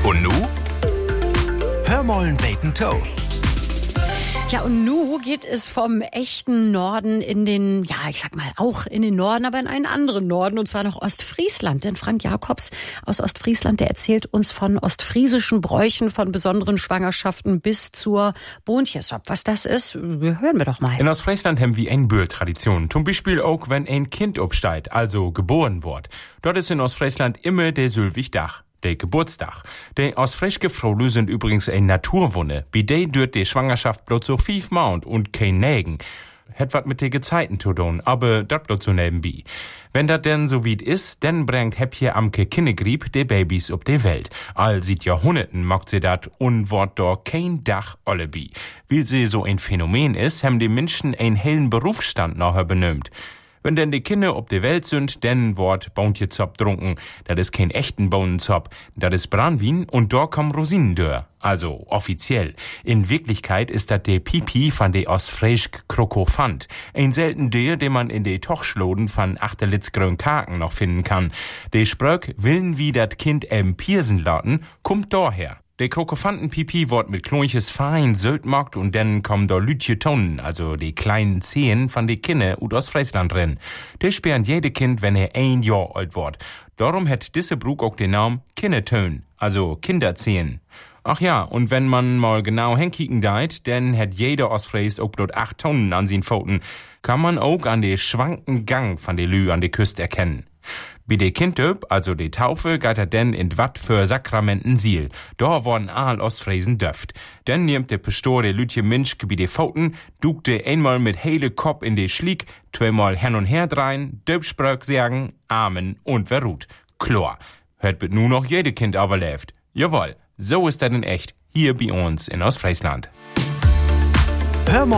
Und nu? Hör mollen beten Toe. Ja, und nu geht es vom echten Norden in den, ja, ich sag mal auch in den Norden, aber in einen anderen Norden, und zwar nach Ostfriesland. Denn Frank Jacobs aus Ostfriesland, der erzählt uns von ostfriesischen Bräuchen, von besonderen Schwangerschaften bis zur Boontjesop. Was das ist, hören wir doch mal. In Ostfriesland haben wir eine Bürd-Tradition. Zum Beispiel auch, wenn ein Kind obsteigt, also geboren wird. Dort ist in Ostfriesland immer der Sylwig-Dach. Der Geburtstag. Die ostfriesische Frauen sind übrigens eine Naturwunde. Bei der dürt die Schwangerschaft bloß so 5 Monate und kein Nägen. Hat wat mit den Gezeiten zu tun, aber dat bloß so nebenbei. Wenn dat denn so weit ist, dann bringt Häppje Amke Kinnegrieb de Babys ob die Welt. All seit Jahrhunderten macht sie dat und wort do kein Dach allebi. Weil sie so ein Phänomen ist, haben die Menschen einen hellen Berufsstand nachher benömt. Wenn denn die Kinder ob die Welt sind, dann wird Boontjesop trunken. Das ist kein echten Bohnenzop. Das ist Branwin und da kommen Rosinen dör. Also offiziell. In Wirklichkeit ist das der Pipi von der ostfriesischen Krokofant. Ein selten der, den man in de Tochschloden von Achterlitzgrün Kaken noch finden kann. Der Spröck, willen wie dat Kind Piersen laten, kommt daher. Der Krokofantenpipi wird mit klonches fein Söltmagt und dann kommen da lütje Tonnen, also die kleinen Zehen von de Kinder ut aus Friesland rein. Der sperren jede Kind, wenn er 1 Jahr alt wird. Darum hat diese Brug auch den Namen Kindertön, also Kinderzehen. Ach ja, und wenn man mal genau hinkicken deit, dann hat jeder Ostfries auch dort 8 Tonnen an sin Pfoten. Kann man auch an de schwanken Gang von de Lü an de Küste erkennen. Bei de Kindöp, also de Taufe, geht er denn in wat für Sakramenten Siel. Da worden all Ostfriesen döft. Dann nimmt der Pastor de Lütje Minschke bei de Pfoten, dugte einmal mit hele Kopf in de Schlieg, 2-mal hin und her drein, Döpspröck sagen, Amen und wer ruht. Klar, hört wird nur noch jede Kind aber läuft. Jawohl, so ist das in echt, hier bei uns in Ostfriesland. Hör